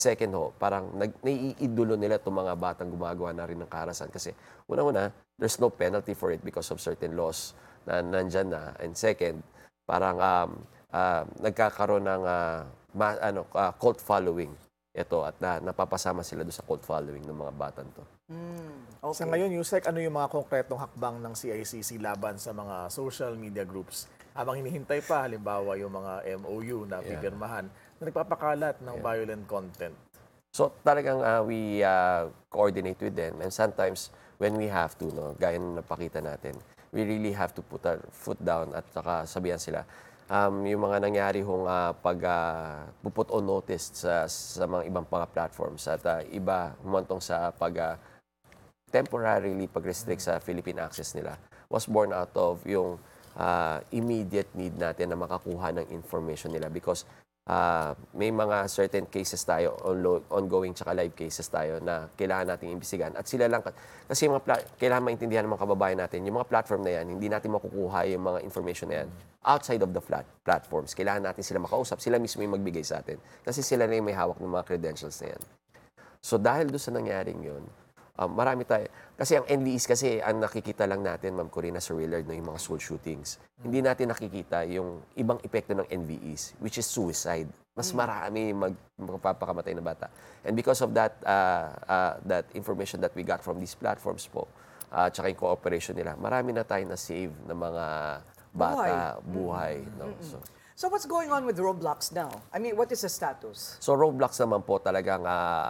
Second ho, parang naiidulo nila itong mga batang gumagawa na rin ng karahasan. Kasi una-una, there's no penalty for it because of certain laws na nandyan na. And second, parang nagkakaroon ng cult following ito at napapasama sila doon sa cult following ng mga batang to. Sa Okay. ngayon, Yusek, ano yung mga konkretong hakbang ng CICC laban sa mga social media groups? Habang hinihintay pa, halimbawa, yung mga MOU na pipirmahan na nagpapakalat ng violent content. So talagang we coordinate with them, and sometimes when we have to, no, gaya ng napakita natin, we really have to put our foot down at saka sabihan sila. Yung mga nangyari hong puput on notice sa mga ibang mga platforms at iba humantong sa temporarily pag-restrict sa Philippine access nila was born out of yung immediate need natin na makakuha ng information nila because may mga certain cases tayo, ongoing tsaka live cases tayo na kailangan nating imbestigahan. At sila lang, kasi yung kailangan maintindihan ng mga kababayan natin, yung mga platform na yan, hindi natin makukuha yung mga information na yan outside of the platforms. Kailangan natin sila makausap, sila mismo yung magbigay sa atin. Kasi sila na yung may hawak ng mga credentials na yan. So dahil doon sa nangyaring yun, marami tayo. Kasi ang NVEs kasi, ang nakikita lang natin, Ma'am Corina, Sir Willard, no, yung mga school shootings. Hindi natin nakikita yung ibang epekto ng NVEs, which is suicide. Mas marami magpapakamatay na bata. And because of that that information that we got from these platforms po, tsaka yung cooperation nila, marami na tayo na-save ng mga bata, buhay. No? So what's going on with Roblox now? I mean, what is the status? So Roblox naman po talagang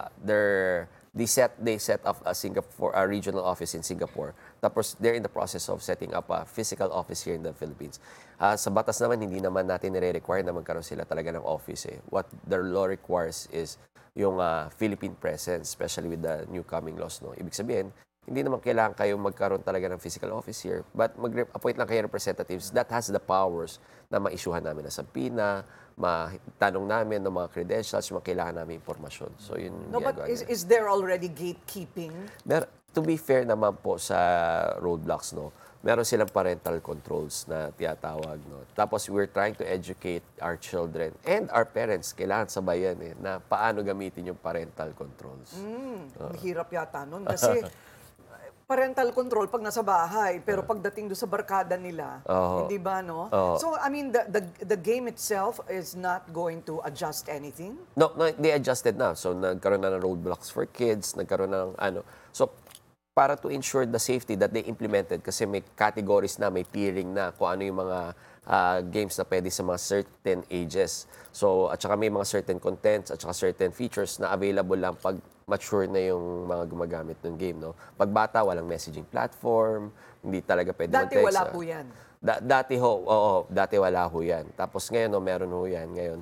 they set up a regional office in Singapore. Tapos they're in the process of setting up a physical office here in the Philippines. Sa batas naman, hindi naman natin nire-require na magkaroon sila talaga ng office. What their law requires is yung Philippine presence, especially with the new coming laws. No? Ibig sabihin, hindi naman kailangan kayo magkaroon talaga ng physical office here, but mag-appoint lang kayo representatives that has the powers na ma-issuehan namin na subpoena, matanong namin ng mga credentials, yung mga kailangan namin impormasyon. So, yun No, but ginagawa nila. is there already gatekeeping? To be fair naman po sa Roadblocks, no, meron silang parental controls na tiyatawag. No? Tapos we're trying to educate our children and our parents, kailangan sabayan na paano gamitin yung parental controls. Ang hirap yata nun kasi parental control pag nasa bahay, pero pagdating doon sa barkada nila, hindi ba, no? So, I mean, the game itself is not going to adjust anything? No, they adjusted na. So, nagkaroon na ng roadblocks for kids, nagkaroon na ng So, para to ensure the safety that they implemented, kasi may categories na, may tiering na, kung ano yung mga games na pwede sa mga certain ages. So, at saka may mga certain contents, at saka certain features na available lang pag mature na yung mga gumagamit ng game. No? Pag bata, walang messaging platform, hindi talaga pwede Dati mag-text. wala po yan. Dati ho, oo, dati wala ho yan. Tapos ngayon, meron ho yan. Ngayon,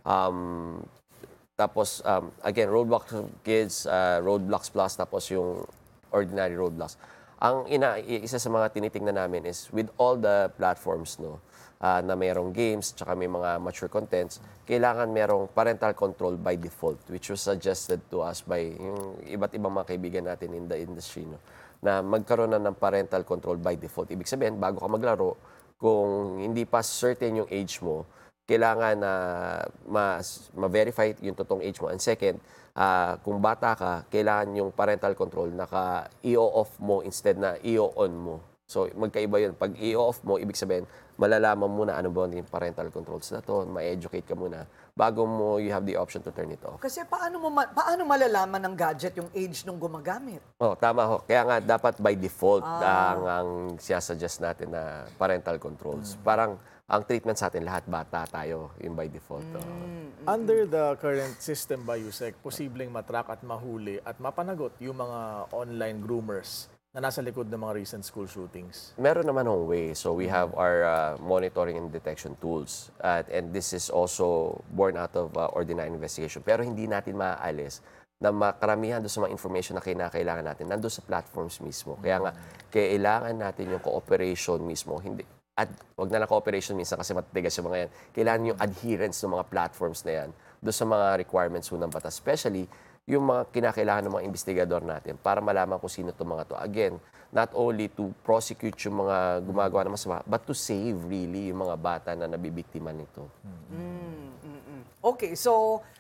tapos, again, Roblox Kids, Roblox Plus, tapos yung ordinary Roblox. Isa sa mga tinitingnan namin is with all the platforms, no, na mayroong games, tsaka may mga mature contents, kailangan mayroong parental control by default, which was suggested to us by yung iba't ibang mga kaibigan natin in the industry, no, na magkaroon na ng parental control by default. Ibig sabihin, bago ka maglaro, kung hindi pa certain yung age mo, kailangan na ma-verify yung totoong age mo. And second, kung bata ka, kailangan yung parental control naka-i-off mo instead na i-on mo. So, magkaiba yun. Pag i-off mo, ibig sabihin, malalaman mo na ano ba yung parental controls na to, ma-educate ka muna, bago mo you have the option to turn it off. Kasi paano malalaman ng gadget yung age nung gumagamit? Oh, tama ho. Kaya nga, dapat by default ang sinasuggest natin na parental controls. Parang, ang treatment sa atin, lahat bata tayo, yung by default. Under the current system ba, Yusek, posibleng matrack at mahuli at mapanagot yung mga online groomers na nasa likod ng mga recent school shootings? Meron naman hong way. So we have our monitoring and detection tools. And this is also born out of ordinary investigation. Pero hindi natin maaalis na makaramihan doon sa mga information na kailangan natin nandun sa platforms mismo. Kaya nga, kailangan natin yung cooperation mismo. At wag na lang cooperation minsan kasi matigas yung mga yan. Kailangan yung adherence ng mga platforms na yan doon sa mga requirements ng batas. Especially, yung mga kinakailangan ng mga investigador natin para malaman kung sino itong mga to. Again, not only to prosecute yung mga gumagawa ng masama, but to save really yung mga bata na nabibiktima nito. Okay, so